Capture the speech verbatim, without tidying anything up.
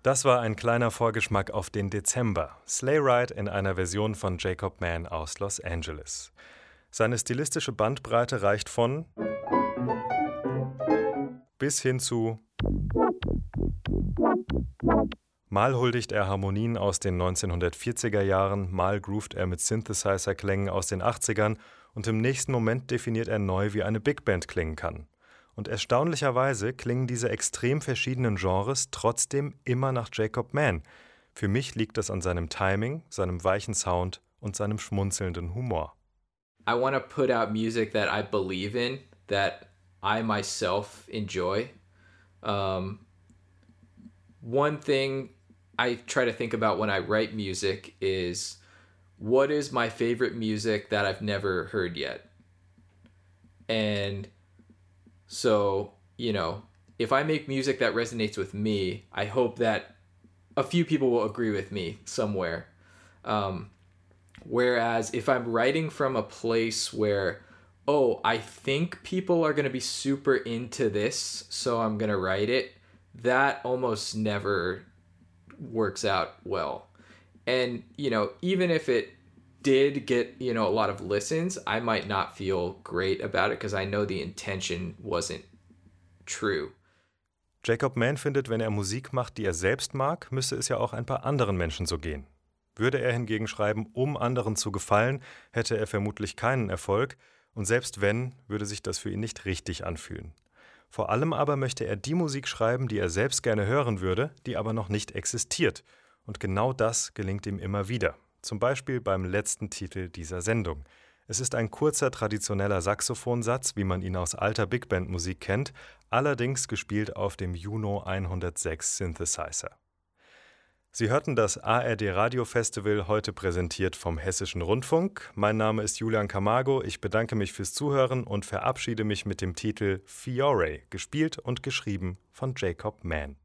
Das war ein kleiner Vorgeschmack auf den Dezember. Sleigh Ride in einer Version von Jacob Mann aus Los Angeles. Seine stilistische Bandbreite reicht von bis hin zu mal huldigt er Harmonien aus den neunzehnhundertvierziger Jahren, mal groovt er mit Synthesizer-Klängen aus den achtzigern und im nächsten Moment definiert er neu, wie eine Big Band klingen kann. Und erstaunlicherweise klingen diese extrem verschiedenen Genres trotzdem immer nach Jacob Mann. Für mich liegt das an seinem Timing, seinem weichen Sound und seinem schmunzelnden Humor. I want to put out music that I believe in, that I myself enjoy. Um, one thing I try to think about when I write music is, what is my favorite music that I've never heard yet? And so, you know, if I make music that resonates with me, I hope that a few people will agree with me somewhere. Um, whereas if I'm writing from a place where, oh, I think people are going to be super into this, so I'm going to write it, that almost never works out well. And, you know, even if it did get, you know, a lot of listens, I might not feel great about it because I know the intention wasn't true. Jacob Mann findet, wenn er Musik macht, die er selbst mag, müsse es ja auch ein paar anderen Menschen so gehen. Würde er hingegen schreiben, um anderen zu gefallen, hätte er vermutlich keinen Erfolg und selbst wenn, würde sich das für ihn nicht richtig anfühlen. Vor allem aber möchte er die Musik schreiben, die er selbst gerne hören würde, die aber noch nicht existiert. Und genau das gelingt ihm immer wieder. Zum Beispiel beim letzten Titel dieser Sendung. Es ist ein kurzer, traditioneller Saxophonsatz, wie man ihn aus alter Big-Band-Musik kennt, allerdings gespielt auf dem Juno hundertsechs Synthesizer. Sie hörten das A R D Radio Festival, heute präsentiert vom Hessischen Rundfunk. Mein Name ist Julian Camargo, ich bedanke mich fürs Zuhören und verabschiede mich mit dem Titel Fiore, gespielt und geschrieben von Jacob Mann.